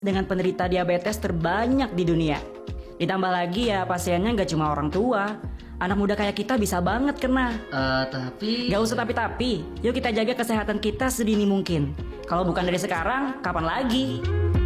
dengan penderita diabetes terbanyak di dunia. Ditambah lagi ya pasiennya nggak cuma orang tua, anak muda kayak kita bisa banget kena. Tapi... Gak usah tapi-tapi, yuk kita jaga kesehatan kita sedini mungkin. Kalau bukan dari sekarang, kapan lagi?